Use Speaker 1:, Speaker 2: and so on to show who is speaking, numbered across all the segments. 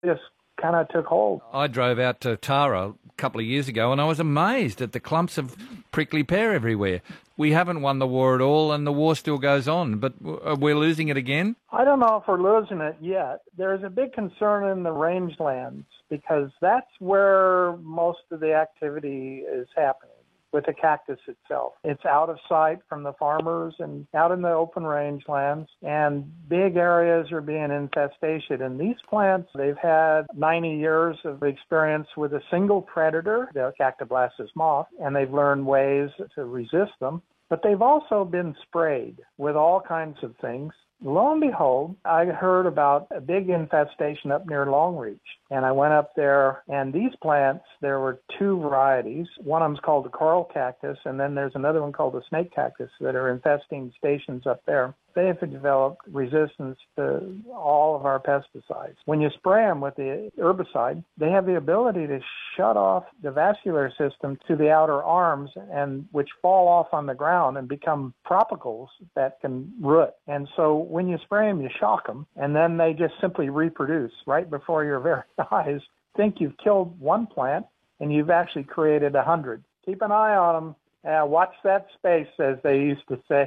Speaker 1: just kind of took hold.
Speaker 2: I drove out to Tara a couple of years ago and I was amazed at the clumps of prickly pear everywhere. We haven't won the war at all and the war still goes on, but we're losing it again?
Speaker 1: I don't know if we're losing it yet. There's a big concern in the rangelands because that's where most of the activity is happening with the cactus itself. It's out of sight from the farmers and out in the open rangelands, and big areas are being infested. And these plants, they've had 90 years of experience with a single predator, the Cactoblastis moth, and they've learned ways to resist them. But they've also been sprayed with all kinds of things. Lo and behold, I heard about a big infestation up near Longreach. And I went up there, and these plants, there were two varieties. One of them's called the coral cactus, and then there's another one called the snake cactus that are infesting stations up there. They have developed resistance to all of our pesticides. When you spray them with the herbicide, they have the ability to shut off the vascular system to the outer arms, and which fall off on the ground and become tropicals that can root. And so when you spray them, you shock them, and then they just simply reproduce right before your very eyes. Think you've killed one plant, and you've actually created 100. Keep an eye on them. Watch that space, as they used to say.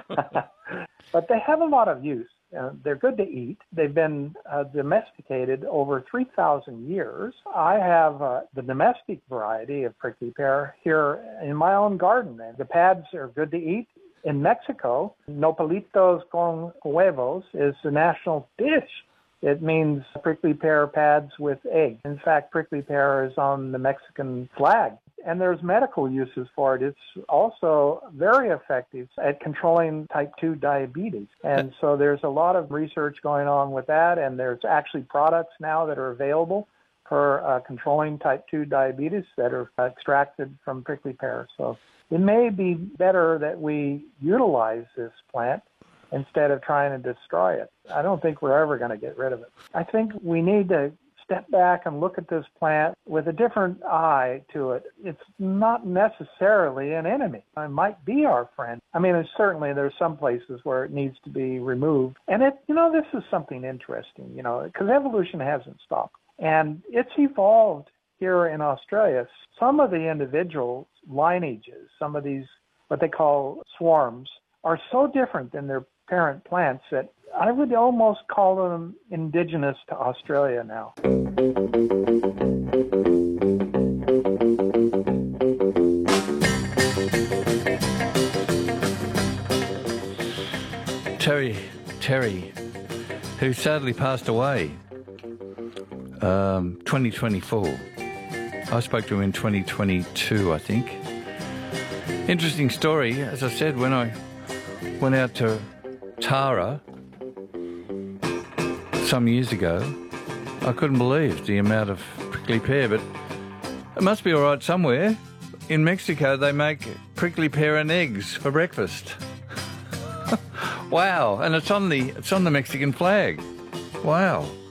Speaker 1: But they have a lot of use. They're good to eat. They've been domesticated over 3,000 years. I have the domestic variety of prickly pear here in my own garden. The pads are good to eat. In Mexico, nopalitos con huevos is the national dish. It means prickly pear pads with egg. In fact, prickly pear is on the Mexican flag. And there's medical uses for it. It's also very effective at controlling type 2 diabetes. And so there's a lot of research going on with that, and there's actually products now that are available for controlling type 2 diabetes that are extracted from prickly pear. So it may be better that we utilize this plant instead of trying to destroy it. I don't think we're ever going to get rid of it. I think we need to step back and look at this plant with a different eye to it. It's not necessarily an enemy. It might be our friend. I mean, certainly there's some places where it needs to be removed. And this is something interesting, because evolution hasn't stopped. And it's evolved here in Australia. Some of the individual lineages, some of these, what they call swarms, are so different than their parent plants that I would almost call them indigenous to Australia now.
Speaker 2: Terry, who sadly passed away 2024. I spoke to him in 2022, I think. Interesting story. As I said, when I went out to Tara some years ago, I couldn't believe the amount of prickly pear, but it must be all right somewhere. In Mexico, they make prickly pear and eggs for breakfast. Wow, and it's on the Mexican flag. Wow.